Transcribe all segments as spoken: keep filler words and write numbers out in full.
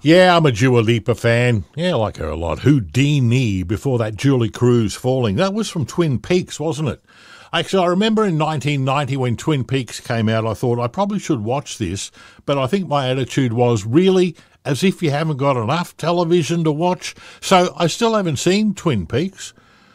Yeah, I'm a Dua Lipa fan. Yeah, I like her a lot. Houdini, before that Julie Cruz Falling. That was from Twin Peaks, wasn't it? Actually, I remember in nineteen ninety when Twin Peaks came out, I thought I probably should watch this, but I think my attitude was, really, as if you haven't got enough television to watch? So I still haven't seen Twin Peaks.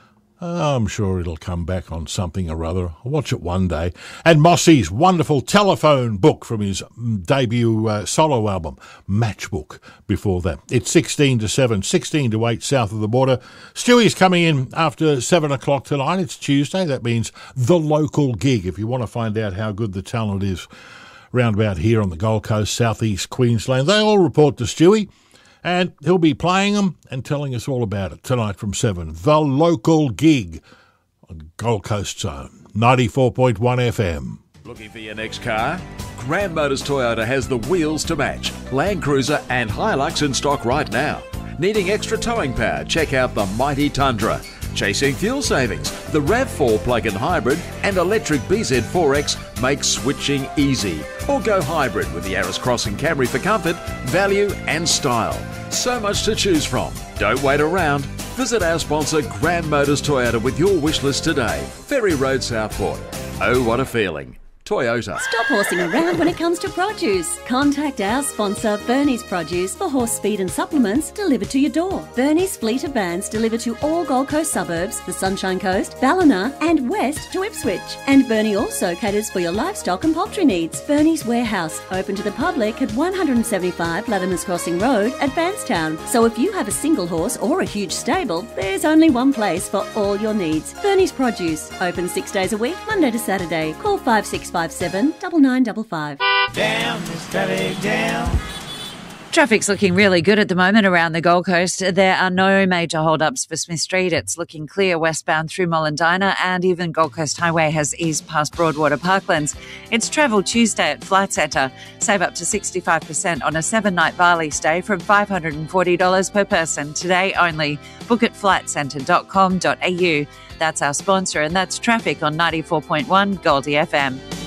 Oh, I'm sure it'll come back on something or other. I'll watch it one day. And Mossy's wonderful telephone book from his debut uh, solo album, Matchbook, before that. It's sixteen to seven, sixteen to eight south of the border. Stewie's coming in after seven o'clock tonight. It's Tuesday. That means the local gig. If you want to find out how good the talent is round about here on the Gold Coast, southeast Queensland, they all report to Stewie. And he'll be playing them and telling us all about it tonight from seven. The local gig on Gold Coast Zone, ninety-four point one F M. Looking for your next car? Grand Motors Toyota has the wheels to match. Land Cruiser and Hilux in stock right now. Needing extra towing power? Check out the mighty Tundra. Chasing fuel savings? The RAV four plug-in hybrid and electric B Z four X make switching easy. Or go hybrid with the Yaris Cross and Camry for comfort, value and style. So much to choose from. Don't wait around. Visit our sponsor Grand Motors Toyota with your wish list today. Ferry Road, Southport. Oh, what a feeling. Toyota. Stop horsing around when it comes to produce. Contact our sponsor Bernie's Produce for horse feed and supplements delivered to your door. Bernie's fleet of vans deliver to all Gold Coast suburbs, the Sunshine Coast, Ballina and west to Ipswich. And Bernie also caters for your livestock and poultry needs. Bernie's Warehouse, open to the public at one seventy-five Latimer's Crossing Road at Bankstown. So if you have a single horse or a huge stable, there's only one place for all your needs. Bernie's Produce, open six days a week, Monday to Saturday. Call five six five seven nine nine five five. Down, Miss Traffic, down. Traffic's looking really good at the moment around the Gold Coast. There are no major hold-ups for Smith Street. It's looking clear westbound through Mollendina, and even Gold Coast Highway has eased past Broadwater Parklands. It's Travel Tuesday at Flight Centre. Save up to sixty-five percent on a seven-night Bali stay from five hundred forty dollars per person. Today only. Book at flight centre dot com dot a u. That's our sponsor, and that's Traffic on ninety-four point one Goldie F M.